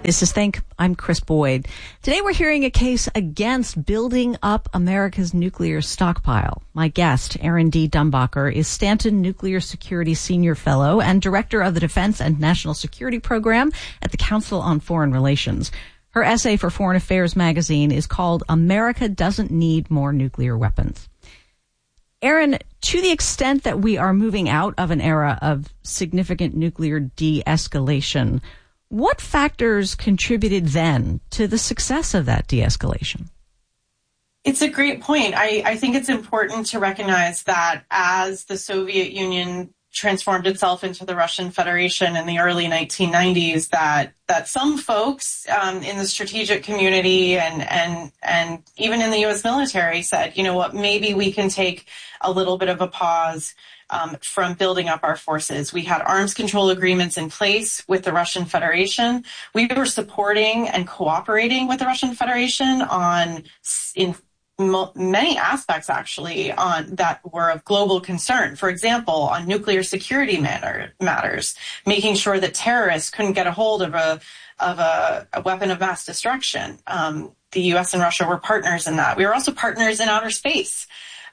This is Think. I'm Chris Boyd. Today we're hearing a case against building up America's nuclear stockpile. My guest, Erin D. Dumbacher, is Stanton Nuclear Security Senior Fellow and Director of the Defense and National Security Program at the Council on Foreign Relations. Her essay for Foreign Affairs magazine is called America Doesn't Need More Nuclear Weapons. Erin, to the extent that we are moving out of an era of significant nuclear de-escalation, what factors contributed then to the success of that de-escalation? It's a great point. I think it's important to recognize that as the Soviet Union transformed itself into the Russian Federation in the early 1990s, that some folks in the strategic community and even in the U.S. military said, you know what, maybe we can take a little bit of a pause from building up our forces. We had arms control agreements in place with the Russian Federation. We were supporting and cooperating with the Russian Federation in many aspects, actually, on that were of global concern. For example, on nuclear security matters, making sure that terrorists couldn't get a hold of a weapon of mass destruction. The U.S. and Russia were partners in that. We were also partners in outer space.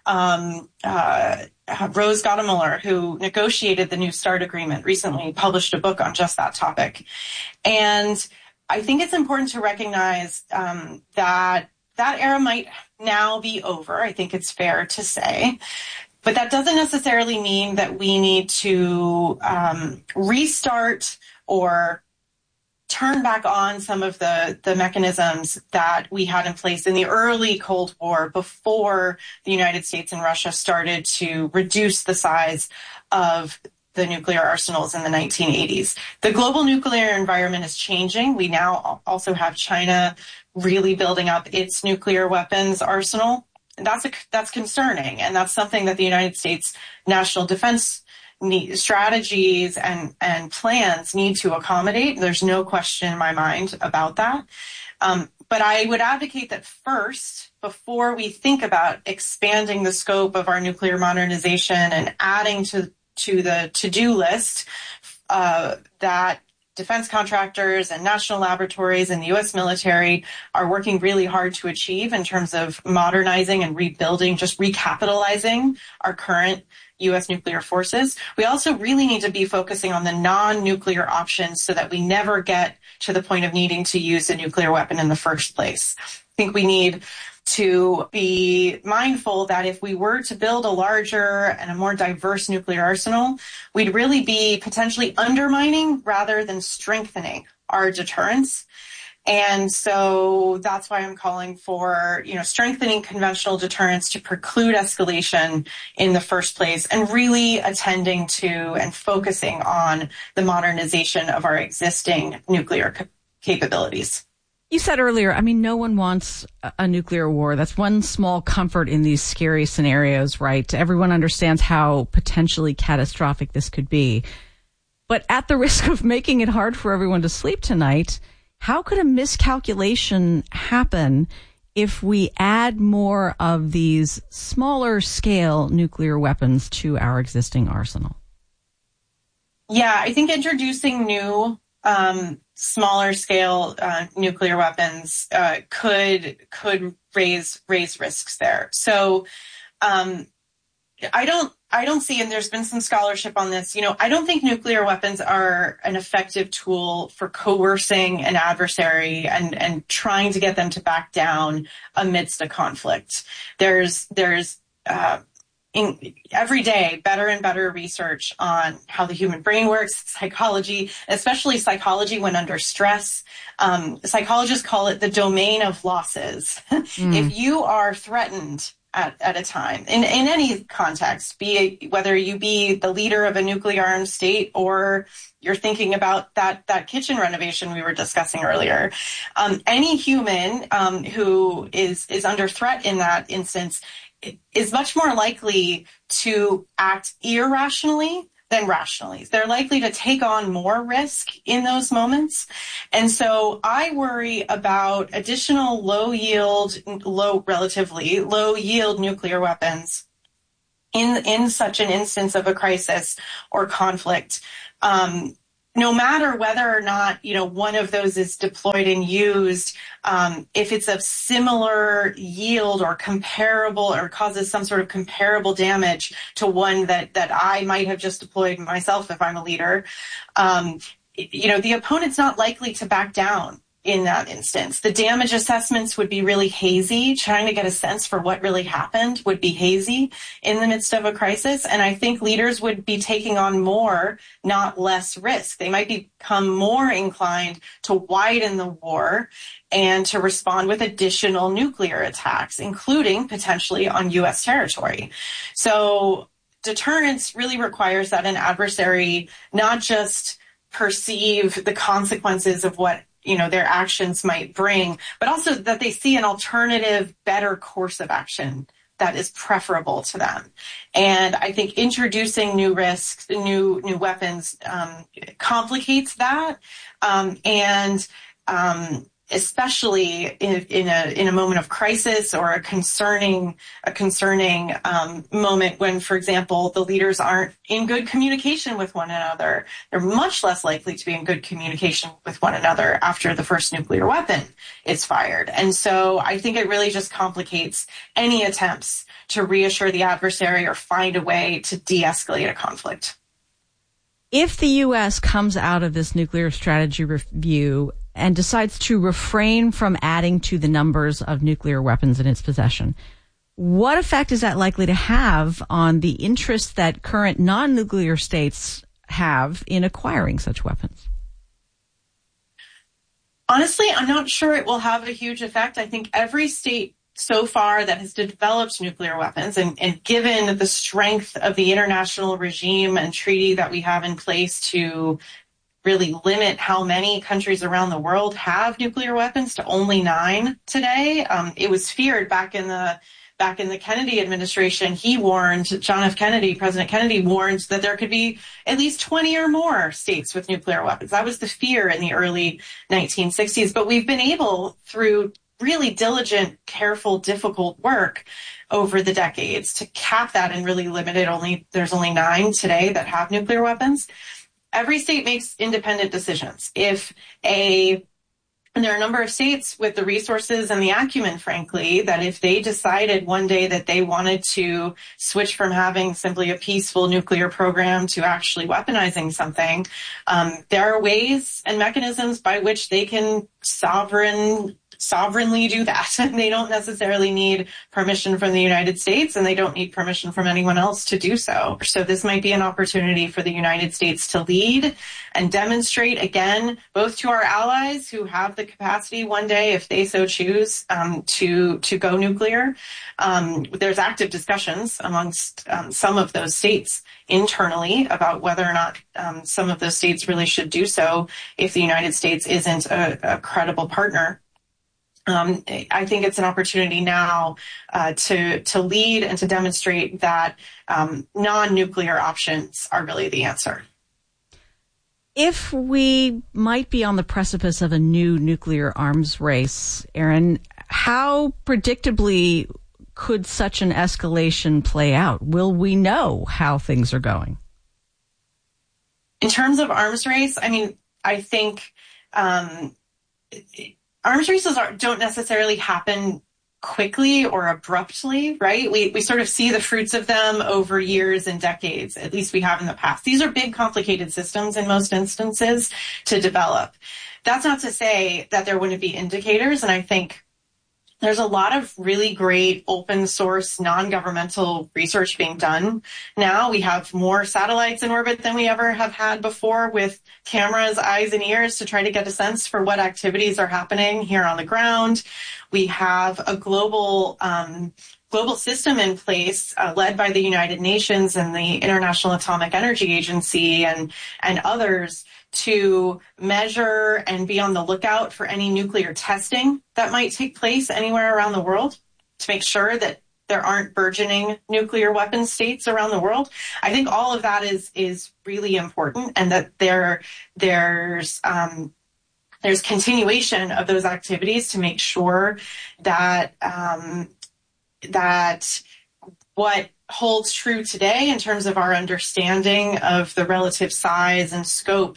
Rose Gottemoeller, who negotiated the New START agreement, recently published a book on just that topic. And I think it's important to recognize that era might now be over. I think it's fair to say. But that doesn't necessarily mean that we need to restart or turn back on some of the mechanisms that we had in place in the early Cold War before the United States and Russia started to reduce the size of the nuclear arsenals in the 1980s. The global nuclear environment is changing. We now also have China really building up its nuclear weapons arsenal. That's concerning, and that's something that the United States national defense strategies and plans need to accommodate. There's no question in my mind about that. But I would advocate that first, before we think about expanding the scope of our nuclear modernization and adding to the to-do list that defense contractors and national laboratories and the U.S. military are working really hard to achieve in terms of modernizing and rebuilding, just recapitalizing our current U.S. nuclear forces. We also really need to be focusing on the non-nuclear options so that we never get to the point of needing to use a nuclear weapon in the first place. I think we need to be mindful that if we were to build a larger and a more diverse nuclear arsenal, we'd really be potentially undermining rather than strengthening our deterrence. And so that's why I'm calling for, strengthening conventional deterrence to preclude escalation in the first place, and really attending to and focusing on the modernization of our existing nuclear capabilities. You said earlier, no one wants a nuclear war. That's one small comfort in these scary scenarios, right? Everyone understands how potentially catastrophic this could be. But at the risk of making it hard for everyone to sleep tonight, how could a miscalculation happen if we add more of these smaller scale nuclear weapons to our existing arsenal? Yeah, I think introducing new smaller scale nuclear weapons could raise risks there. So I don't see, and there's been some scholarship on this, I don't think nuclear weapons are an effective tool for coercing an adversary and trying to get them to back down amidst a conflict. There's every day better and better research on how the human brain works, psychology, especially psychology when under stress. Psychologists call it the domain of losses. If you are threatened at a time, in any context, whether you be the leader of a nuclear armed state or you're thinking about that kitchen renovation we were discussing earlier, any human who is under threat in that instance is much more likely to act irrationally than rationally. They're likely to take on more risk in those moments. And so I worry about additional relatively low yield nuclear weapons in such an instance of a crisis or conflict no matter whether or not, one of those is deployed and used, if it's of similar yield or comparable or causes some sort of comparable damage to one that I might have just deployed myself if I'm a leader, the opponent's not likely to back down in that instance. The damage assessments would be really hazy. Trying to get a sense for what really happened would be hazy in the midst of a crisis. And I think leaders would be taking on more, not less risk. They might become more inclined to widen the war and to respond with additional nuclear attacks, including potentially on U.S. territory. So deterrence really requires that an adversary not just perceive the consequences of what their actions might bring, but also that they see an alternative, better course of action that is preferable to them. And I think introducing new risks, new weapons, complicates that, and especially in a moment of crisis or a concerning moment when, for example, the leaders aren't in good communication with one another. They're much less likely to be in good communication with one another after the first nuclear weapon is fired. And so I think it really just complicates any attempts to reassure the adversary or find a way to de-escalate a conflict. If the U.S. comes out of this nuclear strategy review and decides to refrain from adding to the numbers of nuclear weapons in its possession, what effect is that likely to have on the interest that current non-nuclear states have in acquiring such weapons? Honestly, I'm not sure it will have a huge effect. I think every state so far that has developed nuclear weapons, and given the strength of the international regime and treaty that we have in place to really limit how many countries around the world have nuclear weapons to only 9 today. It was feared back in the Kennedy administration. He warned, John F. Kennedy, President Kennedy warned that there could be at least 20 or more states with nuclear weapons. That was the fear in the early 1960s. But we've been able, through really diligent, careful, difficult work over the decades, to cap that and really limit it. There's only 9 today that have nuclear weapons. Every state makes independent decisions. And there are a number of states with the resources and the acumen, frankly, that if they decided one day that they wanted to switch from having simply a peaceful nuclear program to actually weaponizing something, there are ways and mechanisms by which they can sovereignly do that. And they don't necessarily need permission from the United States, and they don't need permission from anyone else to do so. So this might be an opportunity for the United States to lead and demonstrate, again, both to our allies who have the capacity one day, if they so choose, to go nuclear. There's active discussions amongst some of those states internally about whether or not some of those states really should do so if the United States isn't a credible partner. I think it's an opportunity now to lead and to demonstrate that non-nuclear options are really the answer. If we might be on the precipice of a new nuclear arms race, Erin, how predictably could such an escalation play out? Will we know how things are going? In terms of arms race, I think arms races don't necessarily happen quickly or abruptly, right? We sort of see the fruits of them over years and decades, at least we have in the past. These are big, complicated systems in most instances to develop. That's not to say that there wouldn't be indicators, and I think there's a lot of really great open source, non-governmental research being done now. We have more satellites in orbit than we ever have had before, with cameras, eyes, and ears to try to get a sense for what activities are happening here on the ground. We have a global system in place led by the United Nations and the International Atomic Energy Agency and others to measure and be on the lookout for any nuclear testing that might take place anywhere around the world, to make sure that there aren't burgeoning nuclear weapon states around the world. I think all of that is really important, and that there's continuation of those activities to make sure that that what holds true today in terms of our understanding of the relative size and scope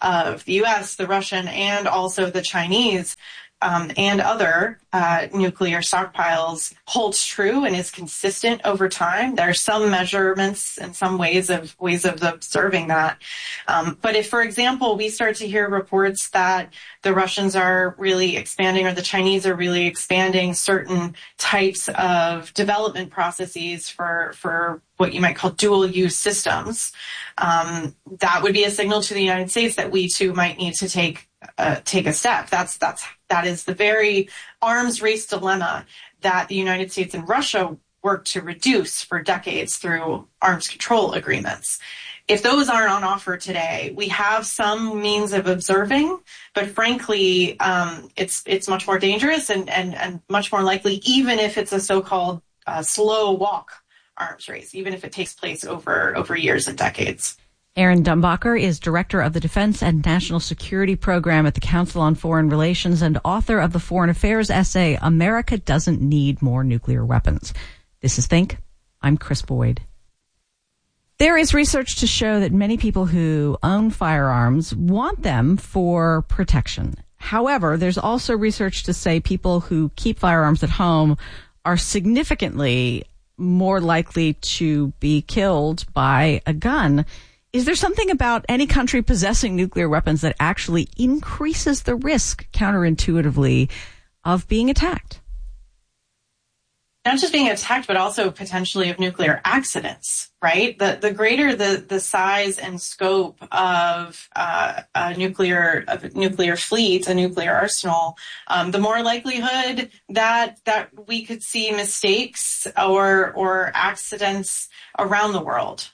of the U.S., the Russian, and also the Chinese and other nuclear stockpiles holds true and is consistent over time. There are some measurements and some ways of observing that. But if, for example, we start to hear reports that the Russians are really expanding or the Chinese are really expanding certain types of development processes for what you might call dual-use systems, that would be a signal to the United States that we too might need to take a step. That is the very arms race dilemma that the United States and Russia worked to reduce for decades through arms control agreements. If those aren't on offer today, we have some means of observing, but frankly, it's much more dangerous and much more likely, even if it's a so-called slow walk arms race, even if it takes place over years and decades. Erin Dumbacher is Director of the Defense and National Security Program at the Council on Foreign Relations and author of the Foreign Affairs essay, America Doesn't Need More Nuclear Weapons. This is Think. I'm Chris Boyd. There is research to show that many people who own firearms want them for protection. However, there's also research to say people who keep firearms at home are significantly more likely to be killed by a gun. Is there something about any country possessing nuclear weapons that actually increases the risk counterintuitively of being attacked? Not just being attacked, but also potentially of nuclear accidents, right? The greater the size and scope of a nuclear fleet, a nuclear arsenal, the more likelihood that we could see mistakes or accidents around the world.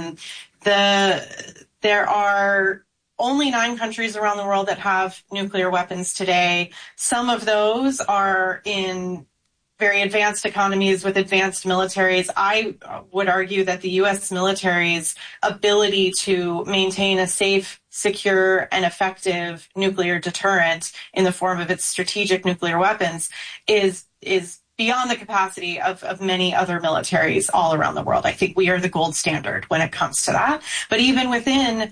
There are only 9 countries around the world that have nuclear weapons today. Some of those are in very advanced economies with advanced militaries. I would argue that the U.S. military's ability to maintain a safe, secure, and effective nuclear deterrent in the form of its strategic nuclear weapons is beyond the capacity of many other militaries all around the world. I think we are the gold standard when it comes to that. But even within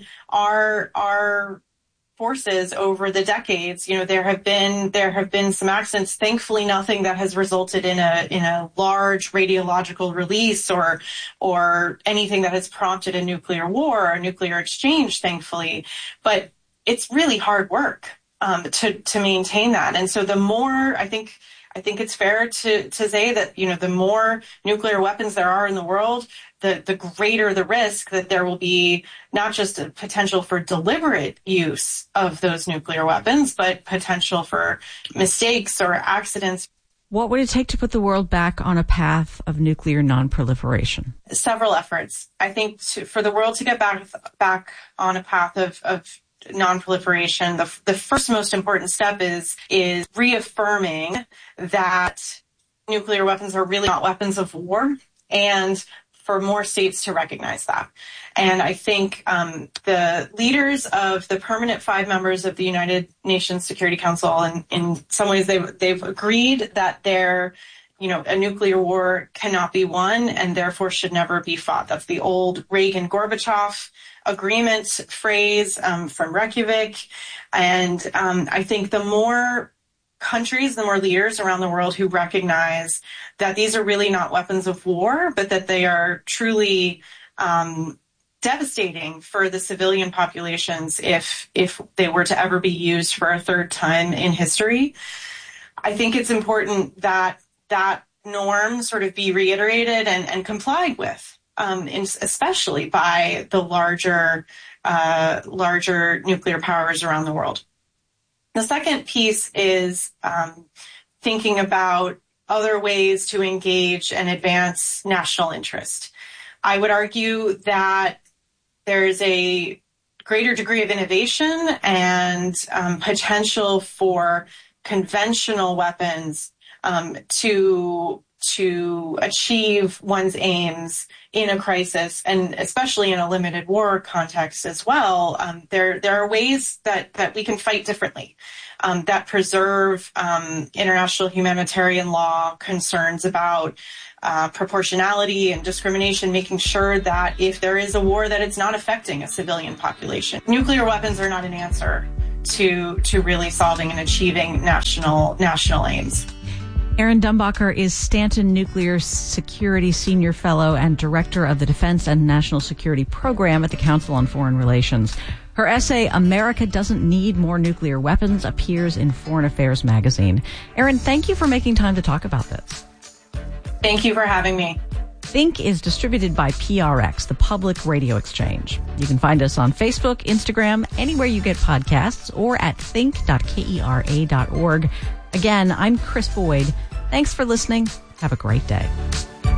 our forces over the decades, there have been some accidents. Thankfully, nothing that has resulted in a large radiological release or anything that has prompted a nuclear war or a nuclear exchange, thankfully. But it's really hard work to maintain that. And so the more, I think it's fair to say that, the more nuclear weapons there are in the world, the greater the risk that there will be not just a potential for deliberate use of those nuclear weapons, but potential for mistakes or accidents. What would it take to put the world back on a path of nuclear nonproliferation? Several efforts. I think for the world to get back on a path of nonproliferation, the first most important step is reaffirming that nuclear weapons are really not weapons of war, and for more states to recognize that. And I think the leaders of the permanent 5 members of the United Nations Security Council, and in some ways they've agreed that a nuclear war cannot be won and therefore should never be fought. That's the old Reagan-Gorbachev agreement phrase from Reykjavik. And I think the more countries, the more leaders around the world who recognize that these are really not weapons of war, but that they are truly devastating for the civilian populations if they were to ever be used for a third time in history. I think it's important that norm sort of be reiterated and complied with, especially by the larger nuclear powers around the world. The second piece is thinking about other ways to engage and advance national interest. I would argue that there's a greater degree of innovation and potential for conventional weapons to to achieve one's aims in a crisis, and especially in a limited war context as well, there are ways that we can fight differently, that preserve international humanitarian law, concerns about proportionality and discrimination, making sure that if there is a war, that it's not affecting a civilian population. Nuclear weapons are not an answer to really solving and achieving national aims. Erin Dumbacher is Stanton Nuclear Security Senior Fellow and Director of the Defense and National Security Program at the Council on Foreign Relations. Her essay, America Doesn't Need More Nuclear Weapons, appears in Foreign Affairs magazine. Erin, thank you for making time to talk about this. Thank you for having me. Think is distributed by PRX, the Public Radio Exchange. You can find us on Facebook, Instagram, anywhere you get podcasts, or at think.kera.org. Again, I'm Chris Boyd. Thanks for listening. Have a great day.